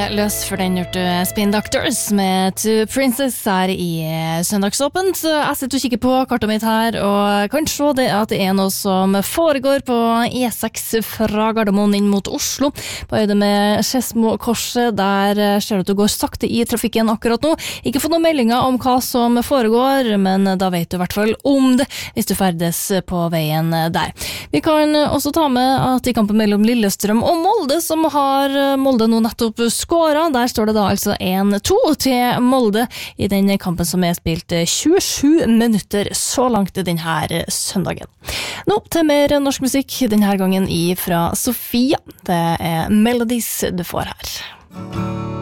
løs for den hørte Spin Doctors med To Princess her i Søndagsåpent. Jeg sitter og kikker på kartet mitt her, og kan se det at det noe som foregår på E6 fra Gardermoen inn mot Oslo. På øyde med Skedsmokorset, der ser det at du går sakte i trafikken akkurat nå. Ikke fått noen meldinger om hva som foregår, men da vet du i hvert fall om det, hvis du ferdes på veien der. Vi kan også ta med at i kampen mellom Lillestrøm og Molde, som har Molde nå nettopp skåret. Der står det da altså 1-2 til Molde i den kampen som spilt 27 minutter så langt denne søndagen. Nå til mer norsk musikk, denne gangen fra Sofia. Det Melodies du får her.